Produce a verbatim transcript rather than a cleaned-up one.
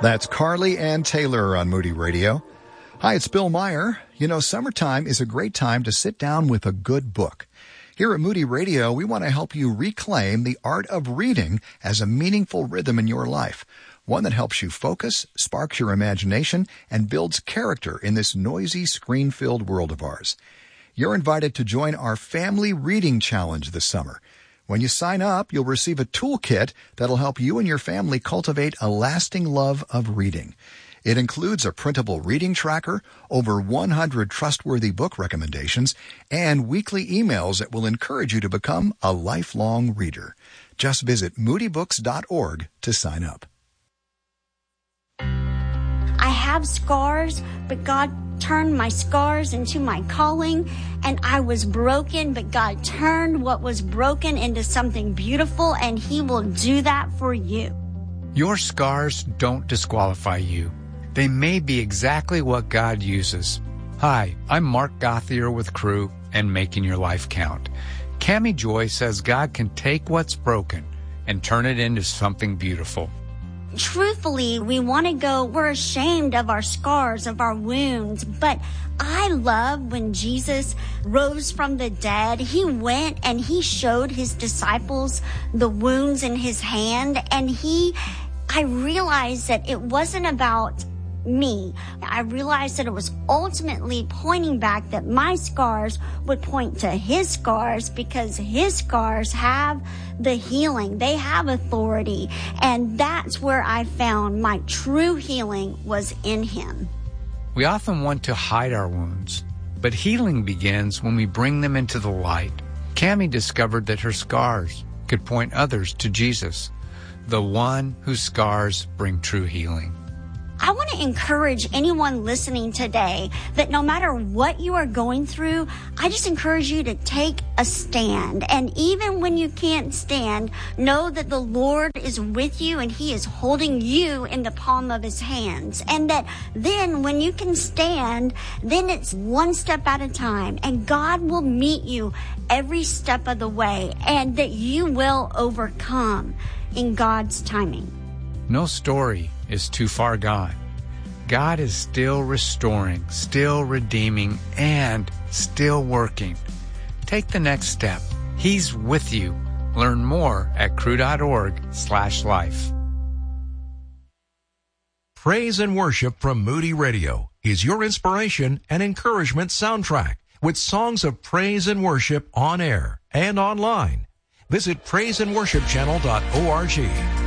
That's Carly Ann Taylor on Moody Radio. Hi, it's Bill Meyer. You know, summertime is a great time to sit down with a good book. Here at Moody Radio, we want to help you reclaim the art of reading as a meaningful rhythm in your life, one that helps you focus, sparks your imagination, and builds character in this noisy, screen-filled world of ours. You're invited to join our Family Reading Challenge this summer. When you sign up, you'll receive a toolkit that'll help you and your family cultivate a lasting love of reading. It includes a printable reading tracker, over one hundred trustworthy book recommendations, and weekly emails that will encourage you to become a lifelong reader. Just visit moody books dot org to sign up. I have scars, but God turned my scars into my calling, and I was broken, but God turned what was broken into something beautiful, and He will do that for you. Your scars don't disqualify you. They may be exactly what God uses. Hi, I'm Mark Gothier with Crew and Making Your Life Count. Cammie Joy says God can take what's broken and turn it into something beautiful. Truthfully, we want to go, we're ashamed of our scars, of our wounds, but I love when Jesus rose from the dead. He went and He showed His disciples the wounds in His hand, and He, I realized that it wasn't about me. I realized that it was ultimately pointing back, that my scars would point to His scars, because His scars have the healing. They have authority. And that's where I found my true healing was in Him. We often want to hide our wounds, but healing begins when we bring them into the light. Cammie discovered that her scars could point others to Jesus, the one whose scars bring true healing. I want to encourage anyone listening today that no matter what you are going through, I just encourage you to take a stand. And even when you can't stand, know that the Lord is with you and He is holding you in the palm of His hands. And that then when you can stand, then it's one step at a time, and God will meet you every step of the way, and that you will overcome in God's timing. No story is too far gone. God is still restoring, still redeeming, and still working. Take the next step. He's with you. Learn more at crew.org slash life. Praise and worship from Moody Radio is your inspiration and encouragement soundtrack, with songs of praise and worship on air and online. Visit praise and worship channel dot org.